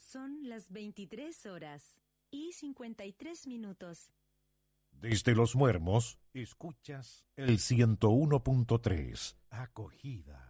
Son las 23 horas y 53 minutos. Desde Los Muermos, escuchas el 101.3. Acogida.